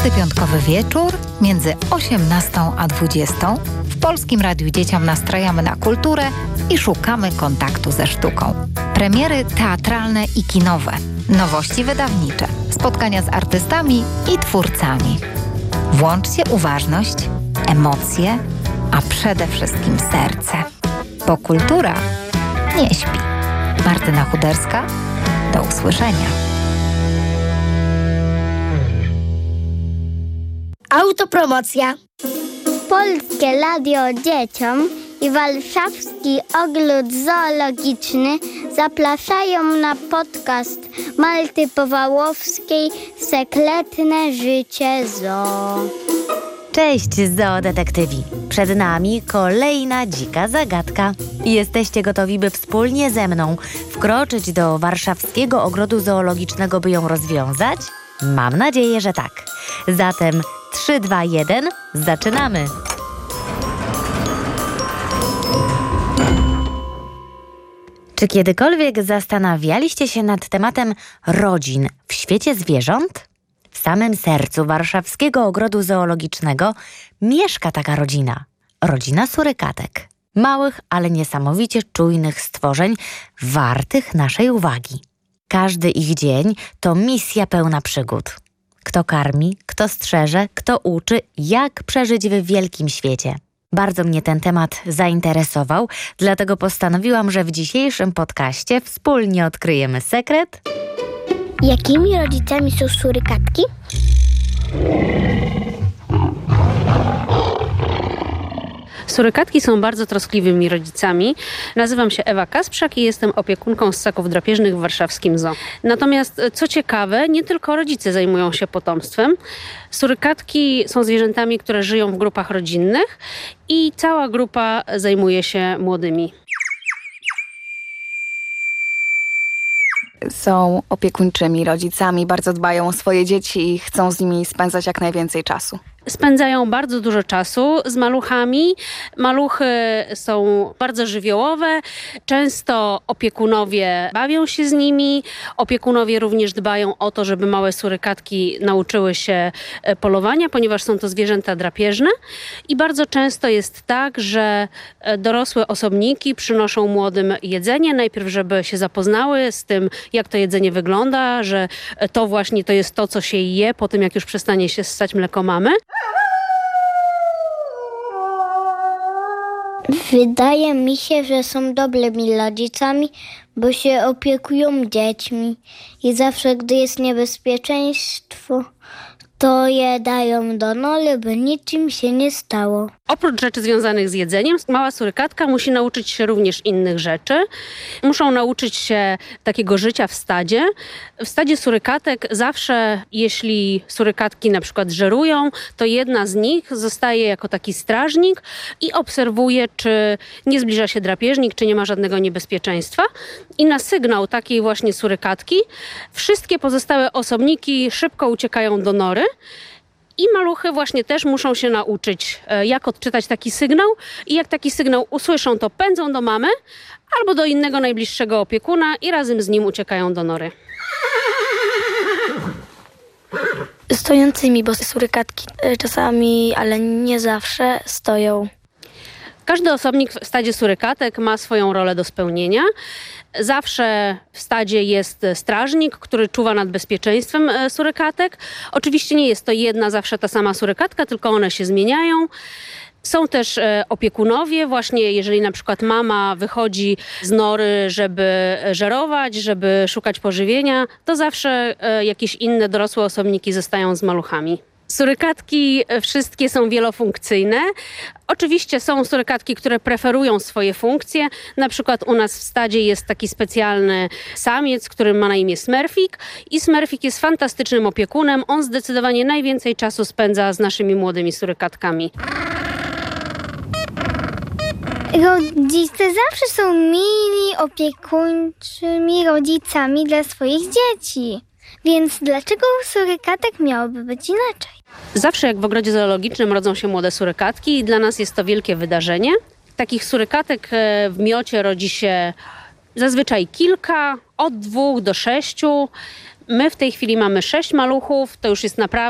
każdy piątkowy wieczór między 18 a 20 w Polskim Radiu Dzieciom nastrajamy na kulturę i szukamy kontaktu ze sztuką. Premiery teatralne i kinowe, nowości wydawnicze, spotkania z artystami i twórcami. Włączcie uważność, emocje, a przede wszystkim serce. Bo kultura nie śpi. Martyna Chuderska, do usłyszenia. Autopromocja. Polskie Radio Dzieciom i Warszawski Ogród Zoologiczny zapraszają na podcast Marty Powałowskiej Sekretne życie zoo. Cześć zoodetektywi! Przed nami kolejna dzika zagadka. Jesteście gotowi, by wspólnie ze mną wkroczyć do Warszawskiego Ogrodu Zoologicznego, by ją rozwiązać? Mam nadzieję, że tak. Zatem 3, 2, 1, zaczynamy! Czy kiedykolwiek zastanawialiście się nad tematem rodzin w świecie zwierząt? W samym sercu Warszawskiego Ogrodu Zoologicznego mieszka taka rodzina. Rodzina surykatek. Małych, ale niesamowicie czujnych stworzeń, wartych naszej uwagi. Każdy ich dzień to misja pełna przygód. Kto karmi, kto strzeże, kto uczy, jak przeżyć w wielkim świecie. Bardzo mnie ten temat zainteresował, dlatego postanowiłam, że w dzisiejszym podcaście wspólnie odkryjemy sekret. Jakimi rodzicami są surykatki? Surykatki są bardzo troskliwymi rodzicami. Nazywam się Ewa Kasprzak i jestem opiekunką ssaków drapieżnych w warszawskim zoo. Natomiast co ciekawe, nie tylko rodzice zajmują się potomstwem. Surykatki są zwierzętami, które żyją w grupach rodzinnych i cała grupa zajmuje się młodymi. Są opiekuńczymi rodzicami, bardzo dbają o swoje dzieci i chcą z nimi spędzać jak najwięcej czasu. Spędzają bardzo dużo czasu z maluchami. Maluchy są bardzo żywiołowe. Często opiekunowie bawią się z nimi. Opiekunowie również dbają o to, żeby małe surykatki nauczyły się polowania, ponieważ są to zwierzęta drapieżne. I bardzo często jest tak, że dorosłe osobniki przynoszą młodym jedzenie. Najpierw, żeby się zapoznały z tym, jak to jedzenie wygląda, że to właśnie to jest to, co się je po tym, jak już przestanie się ssać mleko mamy. Wydaje mi się, że są dobrymi rodzicami, bo się opiekują dziećmi i zawsze, gdy jest niebezpieczeństwo, to je dają do nory, by nic im się nie stało. Oprócz rzeczy związanych z jedzeniem, mała surykatka musi nauczyć się również innych rzeczy. Muszą nauczyć się takiego życia w stadzie. W stadzie surykatek zawsze, jeśli surykatki na przykład żerują, to jedna z nich zostaje jako taki strażnik i obserwuje, czy nie zbliża się drapieżnik, czy nie ma żadnego niebezpieczeństwa. I na sygnał takiej właśnie surykatki wszystkie pozostałe osobniki szybko uciekają do nory. I maluchy właśnie też muszą się nauczyć, jak odczytać taki sygnał i jak taki sygnał usłyszą, to pędzą do mamy albo do innego najbliższego opiekuna i razem z nim uciekają do nory. Stojącymi, bo surykatki czasami, ale nie zawsze stoją. Każdy osobnik w stadzie surykatek ma swoją rolę do spełnienia. Zawsze w stadzie jest strażnik, który czuwa nad bezpieczeństwem surykatek. Oczywiście nie jest to jedna zawsze ta sama surykatka, tylko one się zmieniają. Są też opiekunowie, właśnie jeżeli na przykład mama wychodzi z nory, żeby żerować, żeby szukać pożywienia, to zawsze jakieś inne dorosłe osobniki zostają z maluchami. Surykatki wszystkie są wielofunkcyjne. Oczywiście są surykatki, które preferują swoje funkcje. Na przykład u nas w stadzie jest taki specjalny samiec, który ma na imię Smurfik. I Smurfik jest fantastycznym opiekunem. On zdecydowanie najwięcej czasu spędza z naszymi młodymi surykatkami. Rodzice zawsze są mili, opiekuńczymi rodzicami dla swoich dzieci. Więc dlaczego u surykatek miałoby być inaczej? Zawsze jak w ogrodzie zoologicznym rodzą się młode surykatki i dla nas jest to wielkie wydarzenie. Takich surykatek w miocie rodzi się zazwyczaj kilka, od 2 do 6. My w tej chwili mamy 6 maluchów, to już jest naprawdę